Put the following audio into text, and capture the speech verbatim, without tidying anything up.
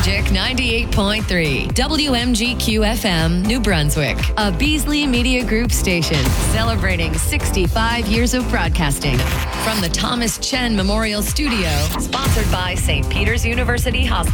Magic ninety-eight point three, W M G Q F M, New Brunswick, a Beasley Media Group station celebrating sixty-five years of broadcasting from the Thomas Chen Memorial Studio, sponsored by Saint Peter's University Hospital.